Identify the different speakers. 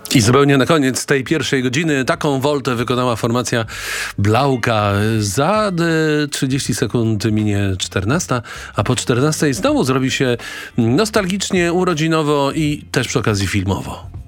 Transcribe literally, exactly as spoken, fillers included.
Speaker 1: I zupełnie na koniec tej pierwszej godziny taką woltę wykonała formacja Blauka. Za e, trzydzieści sekund minie czternasta, a po czternastej znowu zrobi się nostalgicznie, urodzinowo i też przy okazji filmowo.